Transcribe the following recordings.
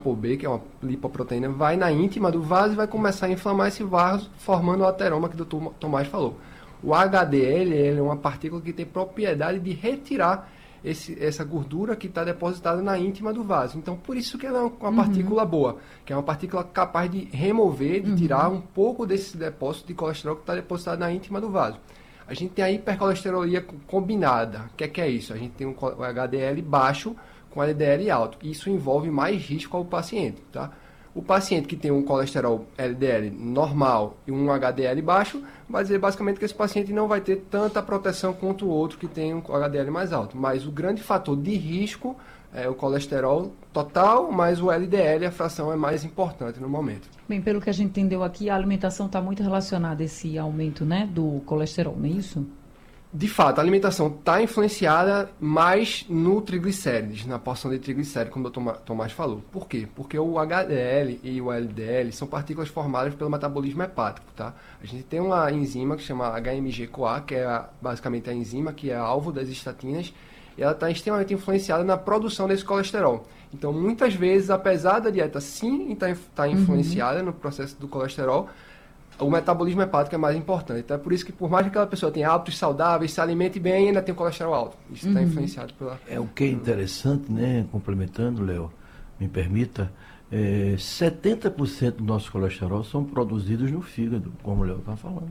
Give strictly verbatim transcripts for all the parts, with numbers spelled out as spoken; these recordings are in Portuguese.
B, que é uma lipoproteína, vai na íntima do vaso e vai começar a inflamar esse vaso, formando o ateroma que o doutor Tomás falou. O H D L ele é uma partícula que tem propriedade de retirar esse, essa gordura que está depositada na íntima do vaso. Então, por isso que ela é uma uhum. partícula boa, que é uma partícula capaz de remover, de uhum. tirar um pouco desse depósito de colesterol que está depositado na íntima do vaso. A gente tem a hipercolesterolia combinada. O que é, que é isso? A gente tem um H D L baixo com L D L alto. Isso envolve mais risco ao paciente, tá? O paciente que tem um colesterol L D L normal e um H D L baixo, vai dizer basicamente que esse paciente não vai ter tanta proteção quanto o outro que tem um H D L mais alto. Mas o grande fator de risco é o colesterol total, mas o L D L, a fração é mais importante no momento. Bem, pelo que a gente entendeu aqui, a alimentação está muito relacionada a esse aumento, né, do colesterol, não é isso? De fato, a alimentação está influenciada mais no triglicérides, na porção de triglicérides, como o doutor Tomás falou. Por quê? Porque o H D L e o L D L são partículas formadas pelo metabolismo hepático, tá? A gente tem uma enzima que se chama H M G C O A, que é a, basicamente a enzima que é alvo das estatinas, e ela está extremamente influenciada na produção desse colesterol. Então, muitas vezes, apesar da dieta sim estar tá influenciada uhum. no processo do colesterol, o metabolismo hepático é mais importante. Então é por isso que, por mais que aquela pessoa tenha hábitos saudáveis, se alimente bem, ainda tem o colesterol alto. Isso está uhum. influenciado pela... É o que é interessante, né? Complementando, Léo, me permita, é, setenta por cento do nosso colesterol são produzidos no fígado, como o Léo está falando.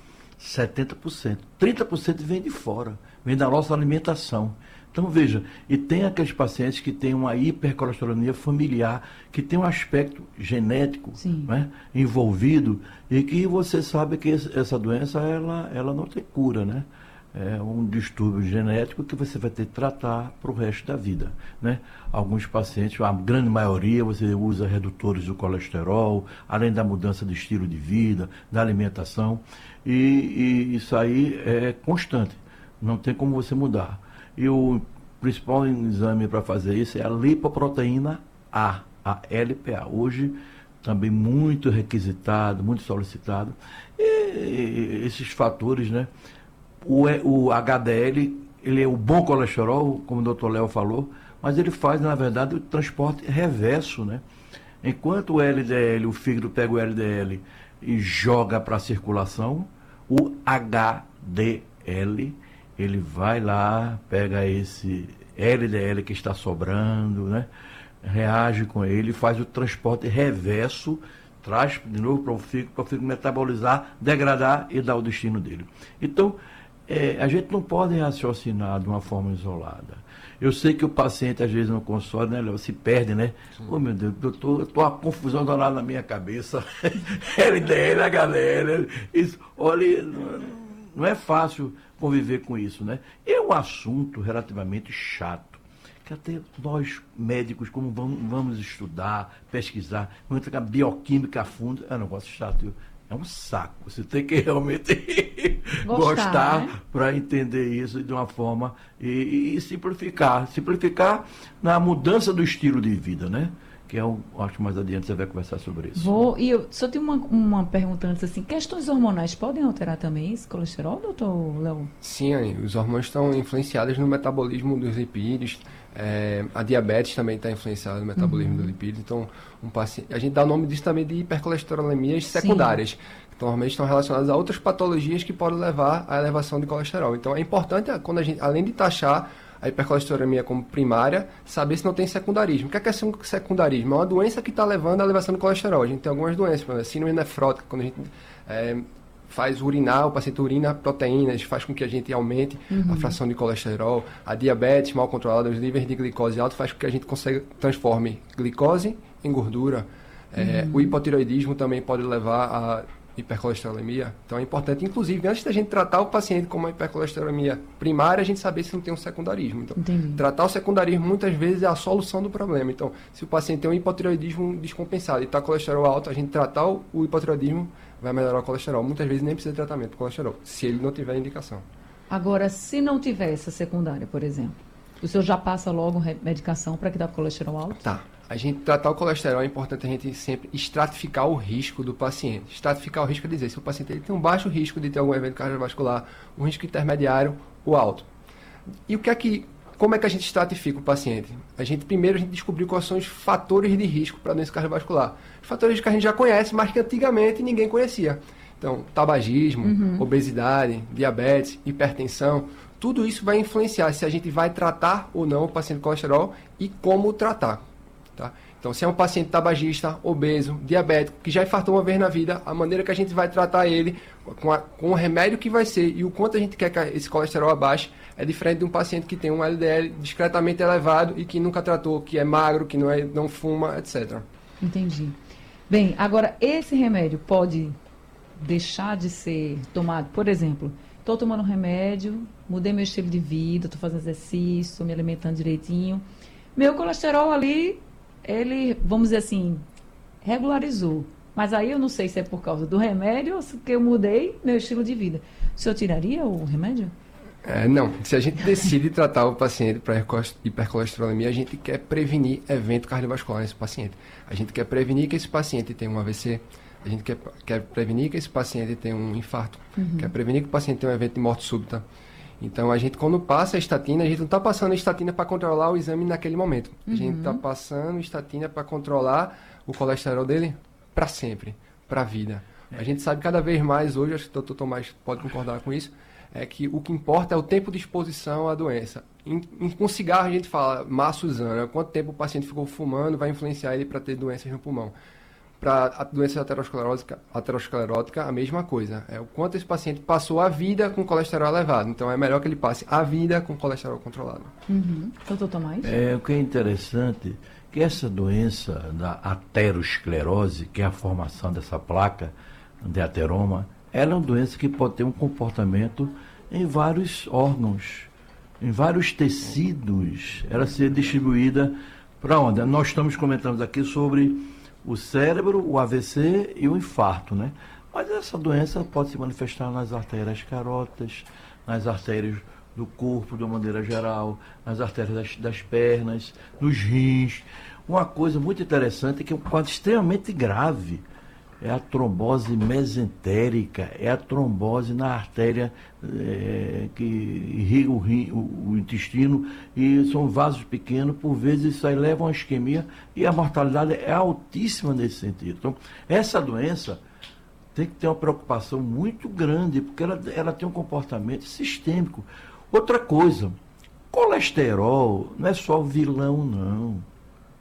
setenta por cento. trinta por cento vem de fora, vem da nossa alimentação. Então, veja, e tem aqueles pacientes que têm uma hipercolesterolemia familiar, que tem um aspecto genético, né, envolvido, e que você sabe que essa doença ela, ela não tem cura, né? É um distúrbio genético que você vai ter que tratar para o resto da vida, né? Alguns pacientes, a grande maioria, você usa redutores do colesterol, além da mudança de estilo de vida, da alimentação, e, e isso aí é constante, não tem como você mudar. E o principal exame para fazer isso é a lipoproteína A, a L P A. Hoje, também muito requisitado, muito solicitado. E esses fatores, né? O, o H D L, ele é o bom colesterol, como o doutor Léo falou, mas ele faz, na verdade, o transporte reverso, né? Enquanto o L D L, o fígado pega o L D L e joga para a circulação, o H D L... ele vai lá, pega esse L D L que está sobrando, né? Reage com ele, faz o transporte reverso, traz de novo para o fígado, para o fígado metabolizar, degradar e dar o destino dele. Então, é, a gente não pode raciocinar de uma forma isolada. Eu sei que o paciente, às vezes, no consultório, né, se perde, né? Ô, oh, meu Deus, doutor, eu estou uma confusão danada na minha cabeça. L D L, H D L, isso, olha, não, não é fácil conviver com isso, né? É um assunto relativamente chato, que até nós médicos, como vamos, vamos estudar, pesquisar, vamos entrar na bioquímica a fundo, é um negócio chato, é um saco. Você tem que realmente gostar, gostar né? para entender isso de uma forma e, e simplificar. Simplificar na mudança do estilo de vida, né? Que é o, acho que mais adiante você vai conversar sobre isso. Vou, e eu só tenho uma, uma pergunta antes, assim, questões hormonais podem alterar também esse colesterol, doutor Léo? Sim, os hormônios estão influenciados no metabolismo dos lipídios, é, a diabetes também está influenciada no metabolismo uhum. dos lipídios, então um paciente, a gente dá o nome disso também de hipercolesterolemias secundárias, que normalmente estão relacionadas a outras patologias que podem levar à elevação de colesterol. Então é importante, quando a gente, além de taxar a hipercolesterolemia como primária, saber se não tem secundarismo. O que é, que é secundarismo? É uma doença que está levando à elevação de colesterol. A gente tem algumas doenças, por exemplo, síndrome nefrótica, quando a gente é, faz urinar, o paciente urina proteínas, faz com que a gente aumente uhum. a fração de colesterol. A diabetes mal controlada, os níveis de glicose alto, faz com que a gente consiga transforme glicose em gordura. É, uhum. O hipotireoidismo também pode levar a hipercolesterolemia. Então é importante, inclusive, antes da gente tratar o paciente com uma hipercolesterolemia primária, a gente saber se não tem um secundarismo. Então, Entendi. Tratar o secundarismo muitas vezes é a solução do problema. Então, se o paciente tem um hipotireoidismo descompensado e está com colesterol alto, a gente tratar o, o hipotireoidismo vai melhorar o colesterol. Muitas vezes nem precisa de tratamento para colesterol, se ele não tiver indicação. Agora, se não tiver essa secundária, por exemplo, o senhor já passa logo medicação para que dá colesterol alto? Tá. A gente tratar o colesterol é importante a gente sempre estratificar o risco do paciente. Estratificar o risco é dizer se o paciente ele tem um baixo risco de ter algum evento cardiovascular, um risco intermediário ou alto. E o que é que como é que a gente estratifica o paciente? A gente, primeiro, a gente descobriu quais são os fatores de risco para doença cardiovascular. Os fatores que a gente já conhece, mas que antigamente ninguém conhecia. Então, tabagismo, uhum. obesidade, diabetes, hipertensão, tudo isso vai influenciar se a gente vai tratar ou não o paciente com colesterol e como tratar. Tá? Então, se é um paciente tabagista, obeso, diabético, que já infartou uma vez na vida, a maneira que a gente vai tratar ele, com, a, com o remédio que vai ser e o quanto a gente quer que esse colesterol abaixe, é diferente de um paciente que tem um L D L discretamente elevado e que nunca tratou, que é magro, que não, é, não fuma, etcétera. Entendi. Bem, agora, esse remédio pode deixar de ser tomado? Por exemplo, estou tomando um remédio, mudei meu estilo de vida, estou fazendo exercício, estou me alimentando direitinho. Meu colesterol ali, ele, vamos dizer assim, regularizou. Mas aí eu não sei se é por causa do remédio ou se que eu mudei meu estilo de vida. O senhor tiraria o remédio? É, não. Se a gente decide tratar o paciente para hipercolesterolemia, a gente quer prevenir evento cardiovascular nesse paciente. A gente quer prevenir que esse paciente tenha um A V C, a gente quer, quer prevenir que esse paciente tenha um infarto, uhum. quer prevenir que o paciente tenha um evento de morte súbita. Então, a gente, quando passa a estatina, a gente não está passando a estatina para controlar o exame naquele momento. Uhum. A gente está passando estatina para controlar o colesterol dele para sempre, para a vida. É. A gente sabe cada vez mais hoje, acho que o doutor Tomás pode concordar com isso, é que o que importa é o tempo de exposição à doença. Em, em, com cigarro a gente fala massa usando, quanto tempo o paciente ficou fumando vai influenciar ele para ter doenças no pulmão. Para a doença aterosclerótica, aterosclerótica, a mesma coisa. É o quanto esse paciente passou a vida com colesterol elevado. Então, é melhor que ele passe a vida com colesterol controlado. Uhum. Doutor Tomás? É, o que é interessante que essa doença da aterosclerose, que é a formação dessa placa de ateroma, ela é uma doença que pode ter um comportamento em vários órgãos, em vários tecidos. Ela ser distribuída para onde? Nós estamos comentando aqui sobre o cérebro, o A V C e o infarto, né? Mas essa doença pode se manifestar nas artérias carótidas, nas artérias do corpo de uma maneira geral, nas artérias das, das pernas, nos rins. Uma coisa muito interessante é que é um quadro extremamente grave. É a trombose mesentérica, é a trombose na artéria é, que irriga o, rim, o, o intestino, e são vasos pequenos, por vezes isso aí leva a uma isquemia e a mortalidade é altíssima nesse sentido. Então, essa doença tem que ter uma preocupação muito grande, porque ela, ela tem um comportamento sistêmico. Outra coisa, colesterol não é só vilão, não.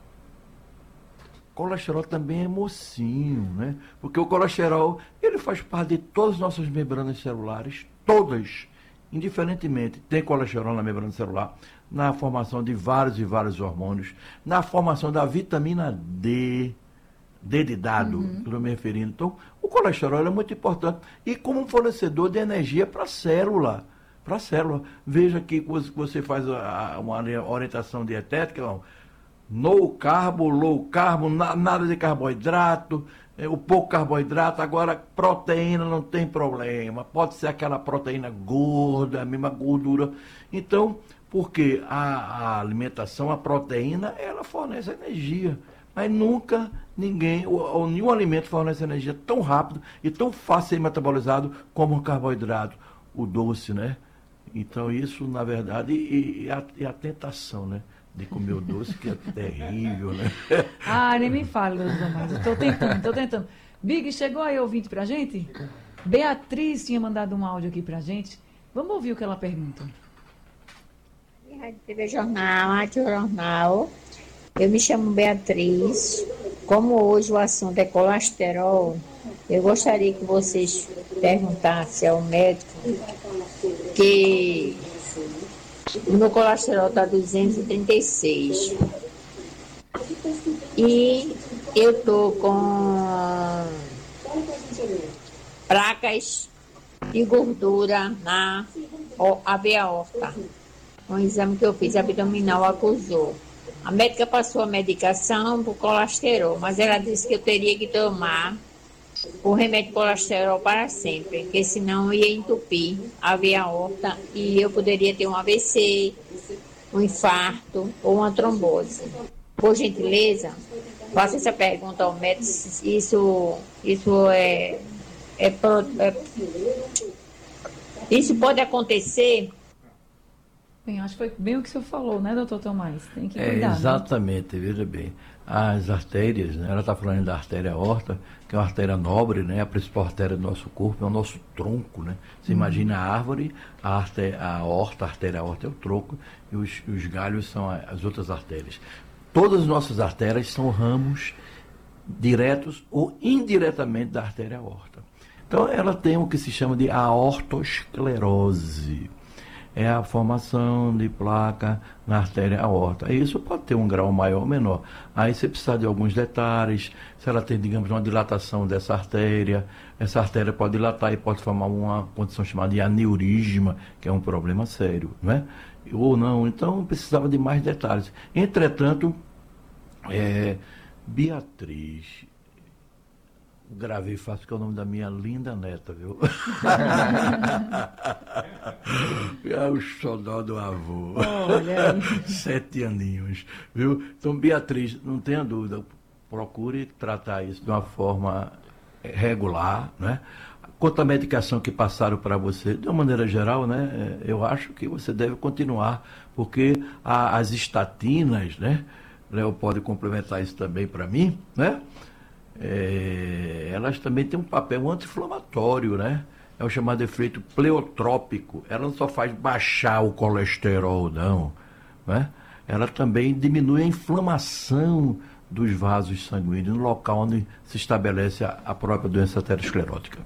Colesterol também é mocinho, né? Porque o colesterol, ele faz parte de todas as nossas membranas celulares, todas, indiferentemente. Tem colesterol na membrana celular, na formação de vários e vários hormônios, na formação da vitamina D, D de dado, uhum. que eu estou me referindo. Então, o colesterol é muito importante. E como um fornecedor de energia para a célula. Para a célula. Veja que você faz a, uma orientação dietética, não. No carbo, low carbo, na, nada de carboidrato, é, o pouco carboidrato, agora proteína não tem problema, pode ser aquela proteína gorda, a mesma gordura. Então, porque a, a alimentação, a proteína, ela fornece energia, mas nunca ninguém, ou, ou nenhum alimento fornece energia tão rápido e tão fácil de ser metabolizado como o carboidrato, o doce, né? Então isso, na verdade, e, e, a, e a tentação, né? De comer o doce, que é terrível, né? Ah, nem me fale, doutor Tomás. Estou tentando, estou tentando. Big, chegou aí ouvinte pra gente? Beatriz tinha mandado um áudio aqui pra gente. Vamos ouvir o que ela pergunta. Rádio T V Jornal, Rádio Jornal. Eu me chamo Beatriz. Como hoje o assunto é colesterol, eu gostaria que vocês perguntassem ao médico que o meu colesterol está duzentos e trinta e seis. E eu tô com placas de gordura na a veia aorta. Um exame que eu fiz abdominal acusou. A médica passou a medicação para o colesterol, mas ela disse que eu teria que tomar o remédio colesterol para sempre, porque senão ia entupir a veia aorta e eu poderia ter um A V C, um infarto ou uma trombose. Por gentileza, faça essa pergunta ao médico. Isso, isso é, é, é isso pode acontecer Bem, acho que foi bem o que o senhor falou, né, doutor Tomás? Tem que É, cuidar. exatamente, né? Veja bem. As artérias, né? Ela está falando da artéria aorta, que é uma artéria nobre, né? A principal artéria do nosso corpo, é o nosso tronco, né? Você uhum. imagina a árvore, a, artéria, a aorta, a artéria aorta é o tronco, e os, os galhos são as outras artérias. Todas as nossas artérias são ramos diretos ou indiretamente da artéria aorta. Então, ela tem o que se chama de aortosclerose. É a formação de placa na artéria aorta. Isso pode ter um grau maior ou menor. Aí você precisa de alguns detalhes. Se ela tem, digamos, uma dilatação dessa artéria, essa artéria pode dilatar e pode formar uma condição chamada de aneurisma, que é um problema sério, né? Ou não. Então, precisava de mais detalhes. Entretanto, é, Beatriz... Gravei fácil, que é o nome da minha linda neta, viu? É o xodó do avô. Olha aí. Sete aninhos, viu? Então, Beatriz, não tenha dúvida, procure tratar isso de uma forma regular, né? Quanto à medicação que passaram para você, de uma maneira geral, né? Eu acho que você deve continuar, porque a, as estatinas, né? Léo pode complementar isso também para mim, né? É, elas também têm um papel anti-inflamatório, né? É o chamado efeito pleotrópico. Ela não só faz baixar o colesterol, não, né? Ela também diminui a inflamação dos vasos sanguíneos no local onde se estabelece a, a própria doença aterosclerótica.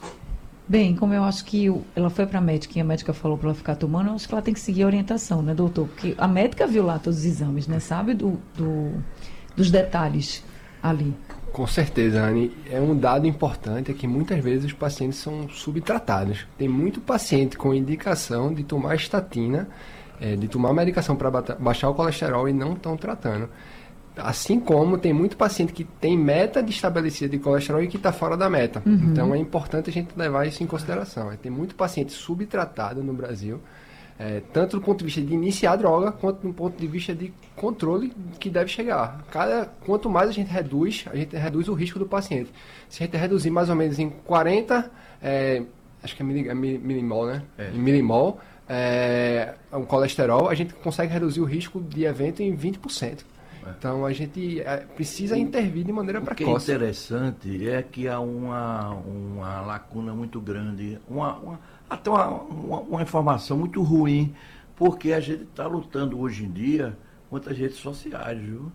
Bem, como eu acho que o- ela foi para a médica e a médica falou para ela ficar tomando, eu acho que ela tem que seguir a orientação, né, doutor? Porque a médica viu lá todos os exames, né? Sabe do, do- dos detalhes ali. Com certeza, Anne. É um dado importante é que muitas vezes os pacientes são subtratados. Tem muito paciente com indicação de tomar estatina, eh, de tomar medicação para baixar o colesterol e não estão tratando. Assim como tem muito paciente que tem meta de estabelecida de colesterol e que está fora da meta. Então é importante a gente levar isso em consideração. Tem muito paciente subtratado no Brasil, é, tanto do ponto de vista de iniciar a droga, quanto do ponto de vista de controle que deve chegar. Cada, quanto mais a gente reduz, a gente reduz o risco do paciente. Se a gente reduzir mais ou menos em quarenta, é, acho que é, mili, é milimol, né? É. Em milimol, é, o colesterol, a gente consegue reduzir o risco de evento em vinte por cento. Então a gente é, precisa intervir de maneira O que é precoce. interessante é que há uma, uma lacuna muito grande, uma, uma- até uma, uma, uma informação muito ruim, porque a gente está lutando hoje em dia contra as redes sociais, viu?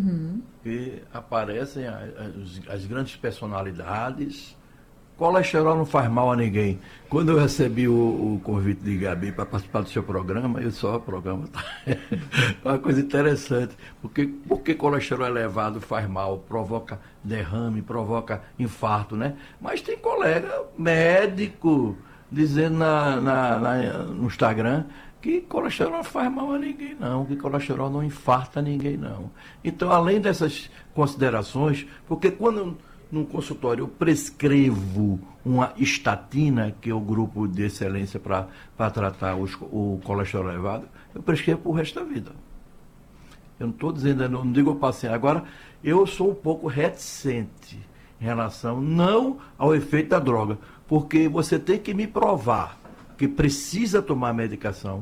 Que aparecem a- as, as grandes personalidades. Colesterol não faz mal a ninguém. Quando eu recebi o, o convite de Gabi para participar do seu programa, eu só o programa tá. É uma coisa interessante, porque porque colesterol elevado faz mal, provoca derrame, provoca infarto, né? Mas tem colega médico dizendo na, na- na- no Instagram que colesterol não faz mal a ninguém não, que colesterol não infarta ninguém não. Então, além dessas considerações, porque quando num consultório eu prescrevo uma estatina, que é o grupo de excelência para tratar os- o colesterol elevado, eu prescrevo para o resto da vida. Eu não estou dizendo, eu não digo ao paciente. Agora, eu sou um pouco reticente em relação não ao efeito da droga, porque você tem que me provar que precisa tomar medicação,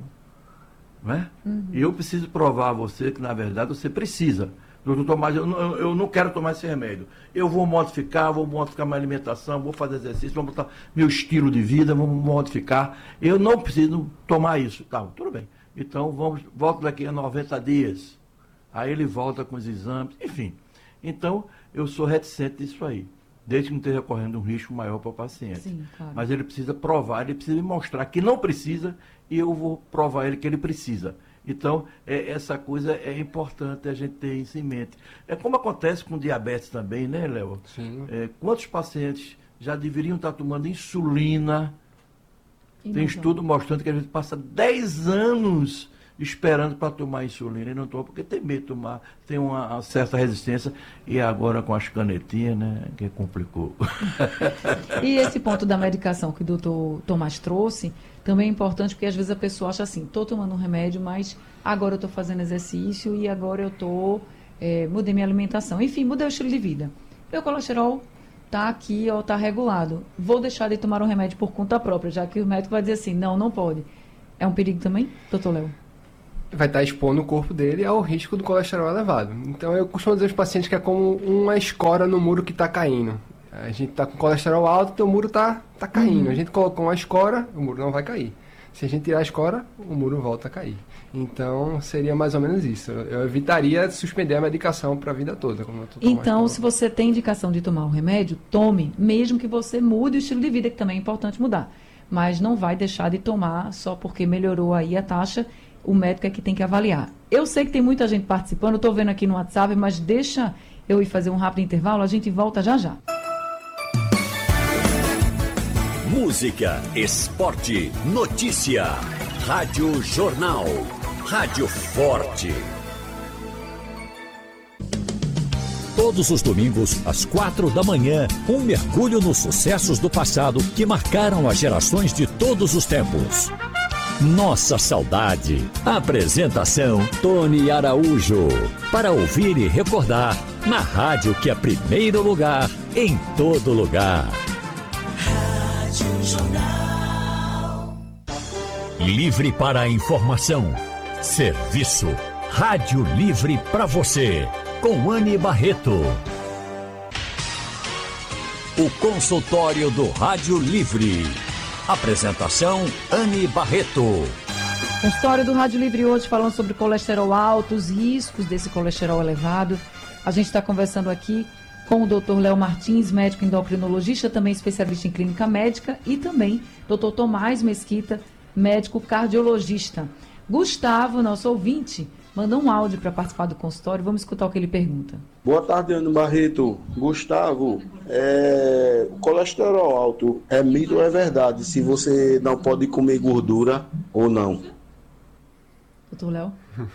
né? E eu preciso provar a você que, na verdade, você precisa. Doutor Tomás, eu não, eu não quero tomar esse remédio. Eu vou modificar, vou modificar minha alimentação, vou fazer exercício, vou botar meu estilo de vida, vou modificar. Eu não preciso tomar isso. Tá, tudo bem. Então, vamos, volto daqui a noventa dias. Aí ele volta com os exames, enfim. Então, eu sou reticente disso aí, desde que não esteja correndo um risco maior para o paciente. Sim, claro. Mas ele precisa provar, ele precisa me mostrar que não precisa e eu vou provar a ele que ele precisa. Então, é, essa coisa é importante a gente ter isso em mente. É como acontece com diabetes também, né, Léo? Sim. É, quantos pacientes já deveriam estar tomando insulina? E Tem não estudo mostrando que a gente passa dez anos esperando para tomar insulina e não toma, porque tem medo de tomar, tem uma, uma certa resistência, e agora com as canetinhas, né, que complicou. E esse ponto da medicação que o doutor Tomás trouxe também é importante, porque às vezes a pessoa acha assim, estou tomando um remédio, mas agora eu estou fazendo exercício e agora eu estou, é, mudei minha alimentação. Enfim, mudei o estilo de vida. Meu colesterol está aqui ou está regulado. Vou deixar de tomar um remédio por conta própria, já que o médico vai dizer assim, não, não pode. É um perigo também, doutor Léo? vai estar expondo o corpo dele ao risco do colesterol elevado. Então eu costumo dizer aos pacientes que é como uma escora no muro que está caindo. A gente está com colesterol alto, então o muro está tá caindo. Uhum. A gente colocou uma escora, o muro não vai cair. Se a gente tirar a escora, o muro volta a cair. Então, seria mais ou menos isso. Eu evitaria suspender a medicação para a vida toda. Como eu tô então, se você tem indicação de tomar o remédio, tome, mesmo que você mude o estilo de vida, que também é importante mudar. Mas não vai deixar de tomar só porque melhorou aí a taxa. O médico é que tem que avaliar. Eu sei que tem muita gente participando, eu estou vendo aqui no WhatsApp, mas deixa eu ir fazer um rápido intervalo, a gente volta já já. Música, esporte, notícia. Rádio Jornal. Rádio Forte. Todos os domingos, às quatro da manhã, um mergulho nos sucessos do passado que marcaram as gerações de todos os tempos. Nossa Saudade. Apresentação Tony Araújo. Para ouvir e recordar, na rádio que é primeiro lugar, em todo lugar. Rádio Jornal. Livre para a informação. Serviço. Rádio Livre para você. Com Anne Barreto. O consultório do Rádio Livre. Apresentação Anne Barreto. Consultório do Rádio Livre hoje falando sobre colesterol alto, os riscos desse colesterol elevado. A gente está conversando aqui com o doutor Léo Martins, médico endocrinologista, também especialista em clínica médica, e também doutor Tomás Mesquita, médico cardiologista. Gustavo, nosso ouvinte, mandou um áudio para participar do consultório. Vamos escutar o que ele pergunta. Boa tarde, Ana Barreto. Gustavo, é... o colesterol alto é mito ou é verdade? Se você não pode comer gordura ou não? Doutor Léo?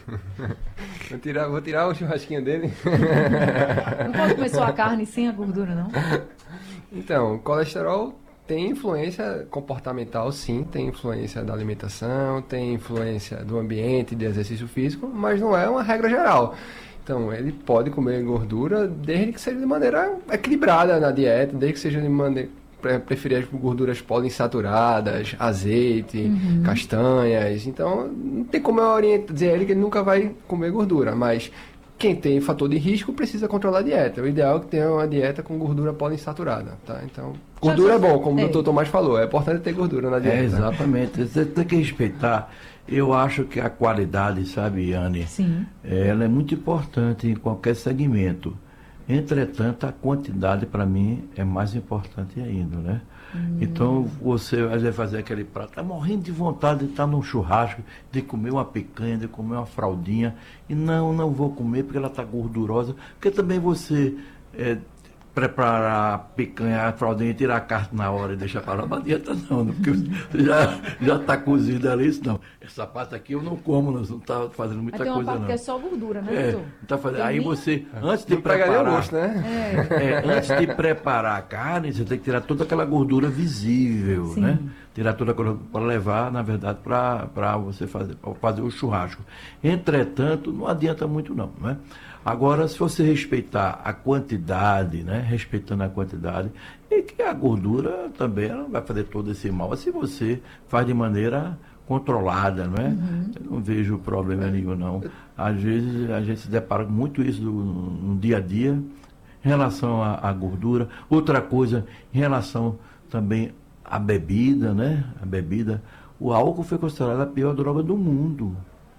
Vou tirar, vou tirar o churrasquinho dele. Não pode comer só a carne sem a gordura, não? Então, o colesterol tem influência comportamental, sim, tem influência da alimentação, tem influência do ambiente, de exercício físico, mas não é uma regra geral. Então, ele pode comer gordura desde que seja de maneira equilibrada na dieta, desde que seja de maneira... preferir as gorduras poliinsaturadas, azeite, uhum. castanhas. Então, não tem como eu orientar, dizer a ele que ele nunca vai comer gordura, mas quem tem fator de risco precisa controlar a dieta. O ideal é que tenha uma dieta com gordura poliinsaturada, tá? Então, gordura é bom, como é. o doutor Tomás falou, é importante ter gordura na dieta. É, exatamente. Você tem que respeitar. Eu acho que a qualidade, sabe, Anne? Sim. Ela é muito importante em qualquer segmento. Entretanto, a quantidade, para mim, é mais importante ainda, né? Hum. Então, você vai fazer aquele prato, está morrendo de vontade de estar num churrasco, de comer uma picanha, de comer uma fraldinha, e não, não vou comer porque ela está gordurosa, porque também você é, preparar a picanha, a fraldinha e tirar a carne na hora e deixar para a dieta, não, porque já está cozida ali, isso não. Essa parte aqui eu não como, não está fazendo muita coisa, não. Tem uma parte que é só gordura, né, é, doutor? Tá fazendo, aí nem... você, antes de não preparar... o gosto, né? É. É, antes de preparar a carne, você tem que tirar toda aquela gordura visível, Sim. né? Tirar toda a gordura para levar, na verdade, para você fazer, fazer o churrasco. Entretanto, não adianta muito não, né? Agora, se você respeitar a quantidade, né? Respeitando a quantidade, e que a gordura também ela não vai fazer todo esse mal, se você faz de maneira controlada, não é? Uhum. Eu não vejo problema nenhum, não. Às vezes a gente se depara com muito isso no, no dia a dia, em relação à, à gordura. Outra coisa, em relação também à bebida, né? A bebida. O álcool foi considerado a pior droga do mundo.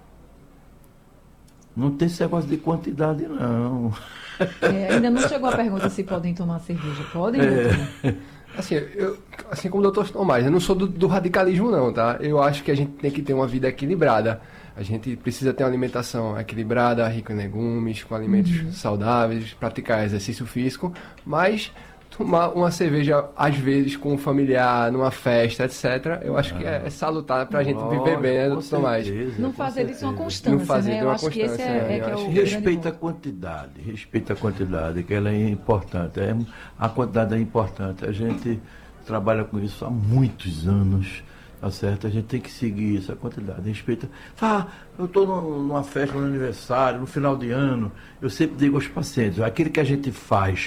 Não tem esse negócio de quantidade, não. É, ainda não chegou a pergunta se podem tomar cerveja. Podem, É. doutor? Assim, eu, assim como o doutor Tomás, eu não sou do, do radicalismo não, tá? Eu acho que a gente tem que ter uma vida equilibrada. A gente precisa ter uma alimentação equilibrada, rica em legumes, com alimentos uhum. saudáveis, praticar exercício físico, mas tomar uma cerveja, às vezes, com um familiar, numa festa, etcétera, eu acho ah. que é, é salutar pra gente Lógico, viver bem, né, doutor certeza, Tomás? Não fazer certeza. disso uma constância, Não fazer né? de Eu uma acho que esse constância, é, né? é, que é o Respeita a grande... quantidade, respeita a quantidade, que ela é importante. É, a quantidade é importante. A gente trabalha com isso há muitos anos, tá certo? A gente tem que seguir essa quantidade, respeita. Ah, eu estou numa festa, no aniversário, no final de ano, eu sempre digo aos pacientes, aquilo que a gente faz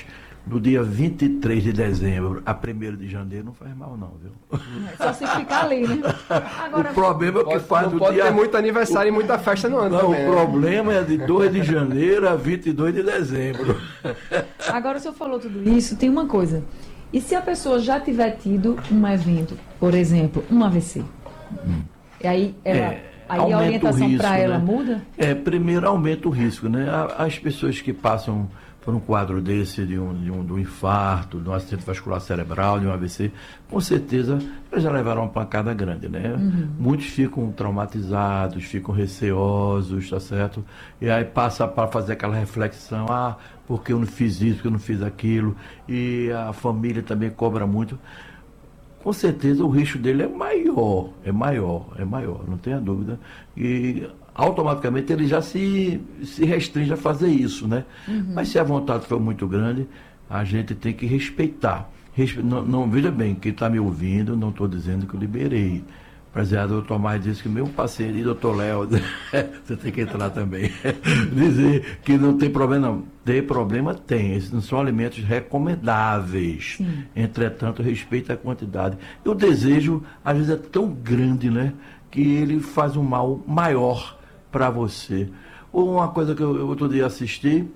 do dia vinte e três de dezembro a primeiro de janeiro não faz mal não, viu? É só se ficar ali, né? Agora, o problema é que Pode, faz não o pode dia... ter muito aniversário o... e muita festa no ano não, também, o né? problema é de dois de janeiro a vinte e dois de dezembro. agora o senhor falou tudo isso, tem uma coisa. E se a pessoa já tiver tido um evento, por exemplo, um A V C? Hum. E aí, ela, É, aí a orientação para ela, né, muda? É, primeiro aumenta o risco, né? As pessoas que passam por um quadro desse, de um, de um, de um infarto, de um acidente vascular cerebral, de um A V C, com certeza elas já levaram uma pancada grande, né? Uhum. Muitos ficam traumatizados, ficam receosos, tá certo? E aí passa para fazer aquela reflexão, ah, porque eu não fiz isso, porque eu não fiz aquilo, e a família também cobra muito. Com certeza o risco dele é maior, é maior, é maior, não tenha dúvida. E automaticamente ele já se, se restringe a fazer isso, né? Uhum. Mas se a vontade for muito grande, a gente tem que respeitar. Respe... Não, não, veja bem, quem está me ouvindo, não estou dizendo que eu liberei. Presidente, o doutor Tomás disse que meu parceiro, e doutor Léo, você tem que entrar também, dizer que não tem problema, não. Tem problema, tem. Esses não são alimentos recomendáveis. Sim. Entretanto, respeita a quantidade. E o desejo, às vezes, é tão grande, né, que ele faz um mal maior para você. Ou uma coisa que eu outro dia assisti,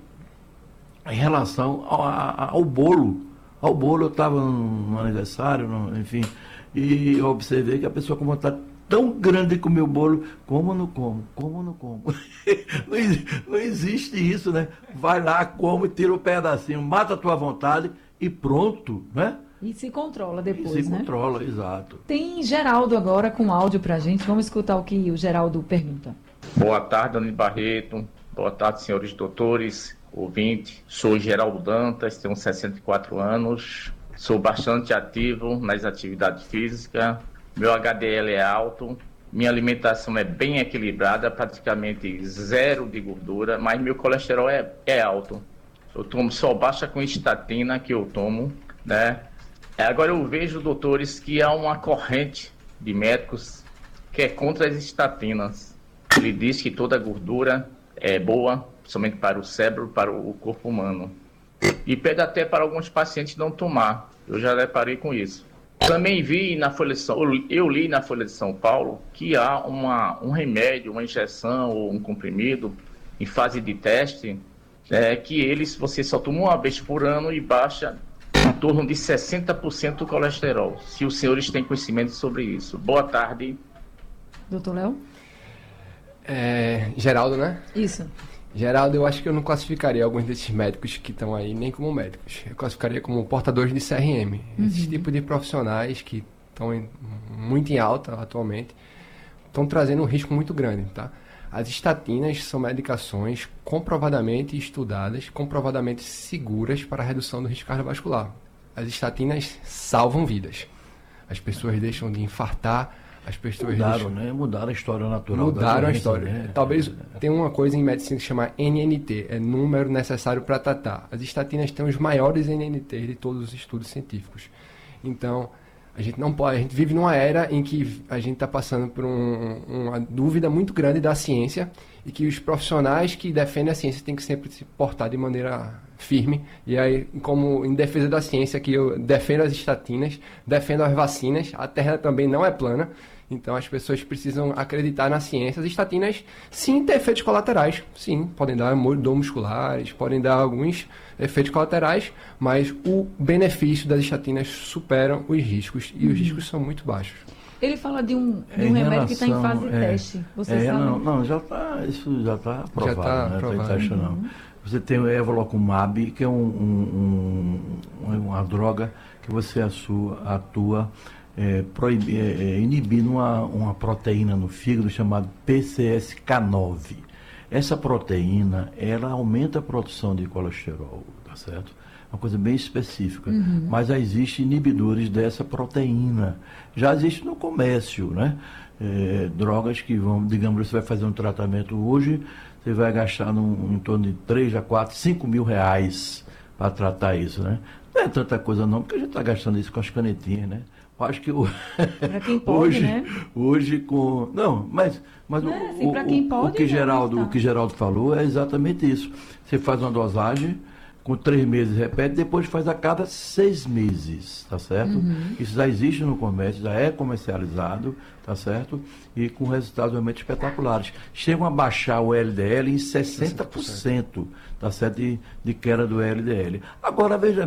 em relação ao, ao bolo. Ao bolo, eu estava no aniversário, no, enfim... E eu observei que a pessoa com vontade tão grande de comer o bolo, como não como, como não como. não, não existe isso, né? Vai lá, come, tira um pedacinho, mata a tua vontade e pronto, né? E se controla depois, e se né? controla, exato. Tem Geraldo agora com áudio pra gente. Vamos escutar o que o Geraldo pergunta. Boa tarde, Dani Barreto. Boa tarde, senhores doutores, ouvinte. Sou Geraldo Dantas, tenho sessenta e quatro anos. Sou bastante ativo nas atividades físicas, meu H D L é alto, minha alimentação é bem equilibrada, praticamente zero de gordura, mas meu colesterol é, é alto. Eu tomo só baixa com estatina que eu tomo, né? Agora eu vejo, doutores, que há uma corrente de médicos que é contra as estatinas. Ele diz que toda gordura é boa, somente para o cérebro, para o corpo humano. E pede até para alguns pacientes não tomar. Eu já deparei com isso. Também vi na Folha de São eu li na Folha de São Paulo que há uma, um remédio, uma injeção ou um comprimido em fase de teste, é, que eles você só toma uma vez por ano e baixa em torno de sessenta por cento do colesterol. Se os senhores têm conhecimento sobre isso. Boa tarde. Doutor Léo? É, Geraldo, né? Isso. Geraldo, eu acho que eu não classificaria alguns desses médicos que estão aí nem como médicos. Eu classificaria como portadores de C R M. Uhum. Esses tipos de profissionais que estão em, muito em alta atualmente estão trazendo um risco muito grande, tá? As estatinas são medicações comprovadamente estudadas, comprovadamente seguras para a redução do risco cardiovascular. As estatinas salvam vidas. As pessoas deixam de infartar. As pessoas mudaram, deixam... né? Mudaram a história natural. Mudaram da a história. Né? Talvez é. tem uma coisa em medicina que se chama N N T, é número necessário para tratar. As estatinas têm os maiores N N Ts de todos os estudos científicos. Então, a gente não pode, a gente vive numa era em que a gente está passando por um, uma dúvida muito grande da ciência e que os profissionais que defendem a ciência têm que sempre se portar de maneira firme. E aí, como em defesa da ciência, que eu defendo as estatinas, defendo as vacinas, a Terra também não é plana. Então as pessoas precisam acreditar na ciência. As estatinas, sim, têm efeitos colaterais. Sim, podem dar dor musculares, podem dar alguns efeitos colaterais, mas o benefício das estatinas superam os riscos, e os uhum. riscos são muito baixos. Ele fala de um, de um remédio relação, que está em fase de é, teste. Você é, sabe? Não, não, já está, isso já está aprovado, já tá né? aprovado. Tá em teste, não. Uhum. Você tem o Evolocumab, que é um, um, um, uma droga que você atua, atua é, proib, é, é, inibindo uma, uma proteína no fígado chamada P C S K nove. Essa proteína, ela aumenta a produção de colesterol, tá certo? Uma coisa bem específica. Uhum. Mas já existem inibidores dessa proteína. Já existe no comércio, né? É, drogas que vão, digamos, você vai fazer um tratamento hoje, você vai gastar num, em torno de três a quatro, cinco mil reais para tratar isso, né? Não é tanta coisa não, porque a gente está gastando isso com as canetinhas, né? Eu acho que o... Para quem pode, hoje, né? Hoje com... Não, mas, mas não o, é assim, o, para quem pode, o, que Geraldo, tá. o que Geraldo falou é exatamente isso. Você faz uma dosagem com três meses repete, depois faz a cada seis meses, tá certo? Uhum. Isso já existe no comércio, já é comercializado, tá certo? E com resultados realmente espetaculares. Chegam a baixar o L D L em sessenta por cento, tá certo? De, de queda do L D L. Agora, veja